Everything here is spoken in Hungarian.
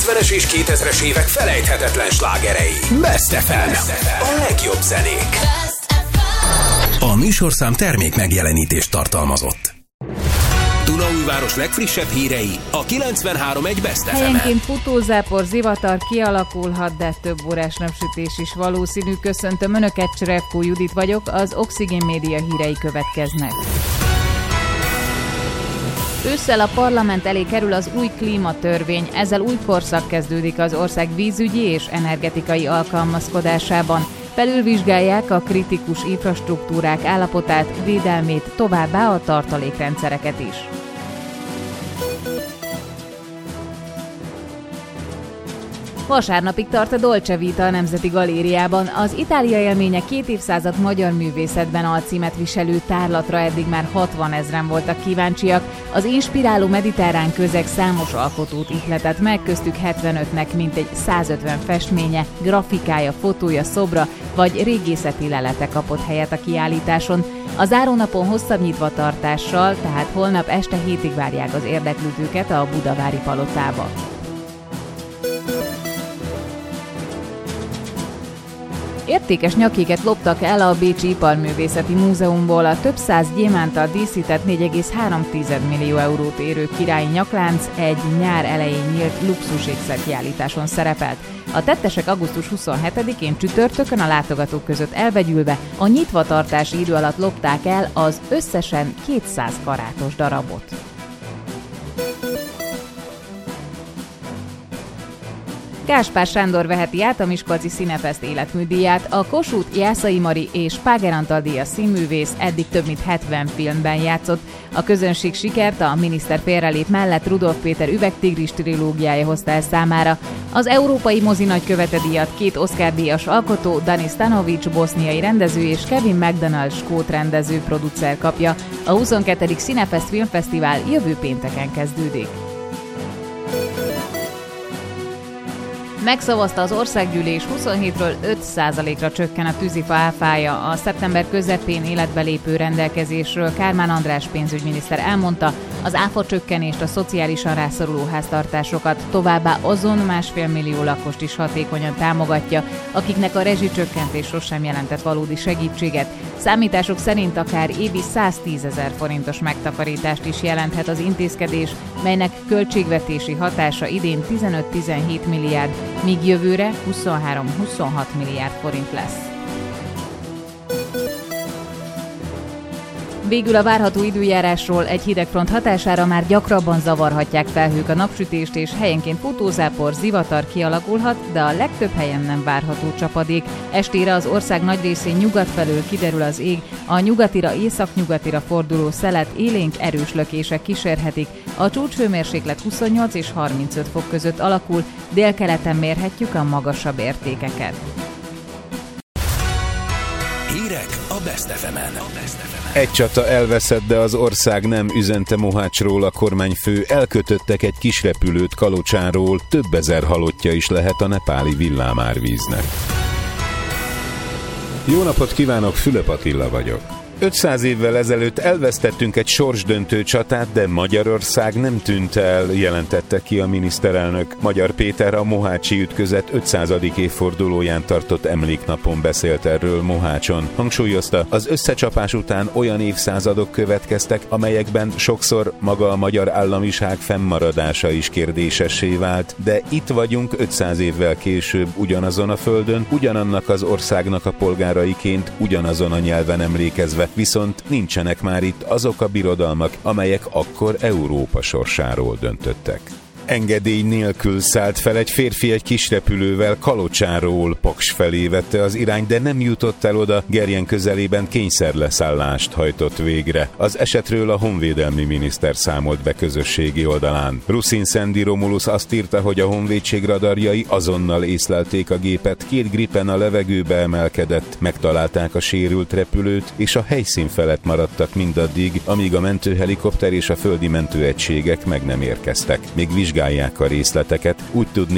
90-es és 2000-es évek felejthetetlen slágerei. Best FM. A legjobb zenék. A műsorszám termék megjelenítést tartalmazott. Dunaújváros legfrissebb hírei a 93.1 Best FM-en. Helyenként futózápor, zivatar kialakulhat, de több órás napsütés is valószínű. Köszöntöm Önöket, Cserevkó Judit vagyok, az Oxigén Média hírei következnek. Ősszel a parlament elé kerül az új klímatörvény, ezzel új korszak kezdődik az ország vízügyi és energetikai alkalmazkodásában. Felülvizsgálják a kritikus infrastruktúrák állapotát, védelmét, továbbá a tartalékrendszereket is. Vasárnapig tart a Dolce Vita a Nemzeti Galériában. Az Itália élménye 2 évszázad magyar művészetben alcímet viselő tárlatra eddig már 60 000-en voltak kíváncsiak. Az inspiráló mediterrán közeg számos alkotót ihletett meg, köztük 75-nek mintegy 150 festménye, grafikája, fotója, szobra vagy régészeti lelete kapott helyet a kiállításon. A zárónapon hosszabb nyitvatartással, tehát holnap este 7-ig várják az érdeklődőket a Budavári Palotába. Értékes nyakéket loptak el a Bécsi Iparművészeti Múzeumból. A több száz gyémánttal díszített 4,3 millió eurót érő királyi nyaklánc egy nyár elején nyílt luxusékszer kiállításon szerepelt. A tettesek augusztus 27-én csütörtökön a látogatók között elvegyülve a nyitvatartási idő alatt lopták el az összesen 200 karátos darabot. Gáspár Sándor veheti át a Miskolci Színefest életműdíját. A Kossuth, Jászai Mari és Páger Antal díjas színművész eddig több mint 70 filmben játszott. A közönség sikert a Miniszter félrelép mellett Rudolf Péter Üvegtigris trilógiája hozta el számára. Az Európai Mozi Nagykövete díjat 2 Oscar-díjas alkotó, Dani Stanovic boszniai rendező és Kevin MacDonald skót rendező producer kapja. A 22. Színefest Filmfesztivál jövő pénteken kezdődik. Megszavazta az országgyűlés, 27-ről 5%-ra csökken a tűzifa áfája. A szeptember közepén életbe lépő rendelkezésről Kármán András pénzügyminiszter elmondta, az áfa csökkenést, a szociálisan rászoruló háztartásokat, továbbá azon 1,5 millió lakost is hatékonyan támogatja, akiknek a rezsicsökkentés sosem jelentett valódi segítséget. Számítások szerint akár évi 110 000 forintos megtakarítást is jelenthet az intézkedés, melynek költségvetési hatása idén 15-17 milliárd, míg jövőre 23-26 milliárd forint lesz. Végül a várható időjárásról: egy hidegfront hatására már gyakrabban zavarhatják felhők a napsütést, és helyenként futózápor, zivatar kialakulhat, de a legtöbb helyen nem várható csapadék. Estére az ország nagy részén nyugat felől kiderül az ég, a nyugatira, északnyugatira forduló szelet élénk erős lökések kísérhetik. A csúcshőmérséklet 28 és 35 fok között alakul, délkeleten mérhetjük a magasabb értékeket. Hírek a Best FM-en. Egy csata elveszett, de az ország nem, üzente Mohácsról a kormányfő. Elkötöttek egy kisrepülőt Kalocsáról, több ezer halottja is lehet a nepáli villámárvíznek. Jó napot kívánok, Fülöp Attila vagyok. 500 évvel ezelőtt elvesztettünk egy sorsdöntő csatát, de Magyarország nem tűnt el, jelentette ki a miniszterelnök. Magyar Péter a mohácsi ütközet 500. évfordulóján tartott emléknapon beszélt erről Mohácson. Hangsúlyozta, az összecsapás után olyan évszázadok következtek, amelyekben sokszor maga a magyar államiság fennmaradása is kérdésessé vált, de itt vagyunk 500 évvel később ugyanazon a földön, ugyanannak az országnak a polgáraiként, ugyanazon a nyelven emlékezve, viszont nincsenek már itt azok a birodalmak, amelyek akkor Európa sorsáról döntöttek. Engedély nélkül szállt fel egy férfi egy kisrepülővel Kalocsáról, Paks felé vette az irányt, de nem jutott el oda, Gerjen közelében kényszerleszállást hajtott végre. Az esetről a honvédelmi miniszter számolt be közösségi oldalán. Ruszin Szendi Romulus azt írta, hogy a honvédség radarjai azonnal észlelték a gépet, 2 Gripen a levegőbe emelkedett, megtalálták a sérült repülőt, és a helyszín felett maradtak mindaddig, amíg a mentőhelikopter és a földi mentőegységek meg nem érkeztek. Még vizsgálják a részleteket, úgy tudni,